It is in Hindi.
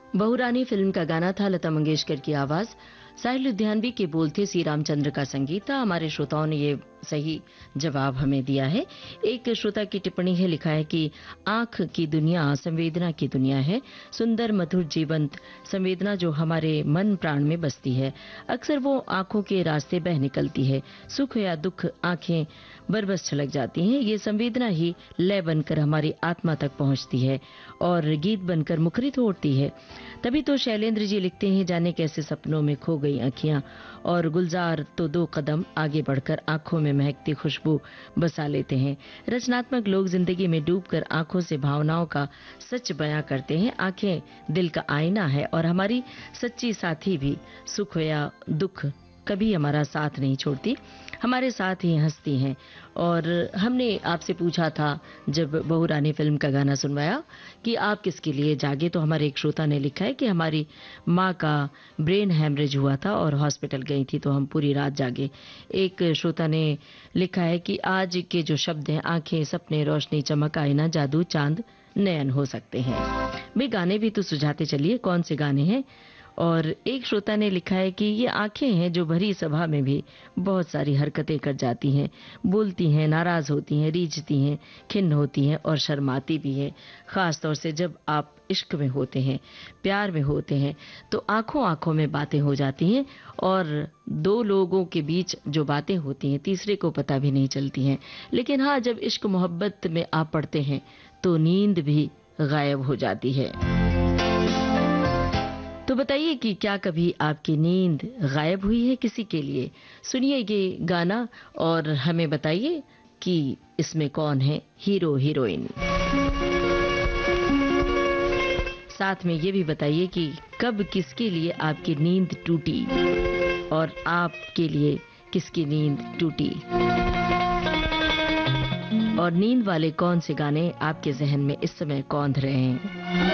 बहुरानी फिल्म का गाना था, लता मंगेशकर की आवाज, साहिल लुधियानवी के बोल थे, सी रामचंद्र का संगीत था। हमारे श्रोताओं ने ये सही जवाब हमें दिया है। एक श्रोता की टिप्पणी है, लिखा है कि आंख की दुनिया संवेदना की दुनिया है, सुंदर मधुर जीवंत संवेदना जो हमारे मन प्राण में बसती है, अक्सर वो आंखों के रास्ते बह निकलती है, सुख या दुख आंखें बरबस छलक जाती हैं, ये संवेदना ही लय बनकर हमारी आत्मा तक पहुंचती है और गीत बनकर मुखरित होती है। तभी तो शैलेंद्र जी लिखते हैं, जाने कैसे सपनों में खो गई आंखियां, और गुलजार तो 2 कदम आगे बढ़कर आंखों में महकती खुशबू बसा लेते हैं। रचनात्मक लोग जिंदगी में डूबकर आंखों से भावनाओं का सच बयां करते हैं। आंखें दिल का आईना है और हमारी सच्ची साथी भी। सुख या दुख कभी हमारा साथ नहीं छोड़ती, हमारे साथ ही हंसती हैं। और हमने आपसे पूछा था जब बहुरानी फिल्म का गाना सुनवाया कि आप किसके लिए जागे, तो हमारे एक श्रोता ने लिखा है कि हमारी माँ का ब्रेन हैमरेज हुआ था और हॉस्पिटल गई थी, तो हम पूरी रात जागे। एक श्रोता ने लिखा है कि आज के जो शब्द हैं, आंखें, सपने, रोशनी, चमक, आईना, जादू, चांद, नयन हो सकते हैं। वे गाने भी तो सुझाते चलिए, कौन से गाने हैं। और एक श्रोता ने लिखा है कि ये आंखें हैं जो भरी सभा में भी बहुत सारी हरकतें कर जाती हैं, बोलती हैं, नाराज होती हैं, रीझती हैं, खिन्न होती हैं और शर्माती भी हैं। खास तौर से जब आप इश्क में होते हैं, प्यार में होते हैं, तो आंखों आंखों में बातें हो जाती हैं और 2 लोगों के बीच जो बातें होती हैं तीसरे को पता भी नहीं चलती हैं। लेकिन हाँ, जब इश्क मोहब्बत में आप पड़ते हैं तो नींद भी गायब हो जाती है। तो बताइए कि क्या कभी आपकी नींद गायब हुई है किसी के लिए? सुनिए ये गाना और हमें बताइए कि इसमें कौन है हीरो हीरोइन। साथ में ये भी बताइए कि कब किसके लिए आपकी नींद टूटी और आपके लिए किसकी नींद टूटी, और नींद वाले कौन से गाने आपके जहन में इस समय कौंध रहे हैं।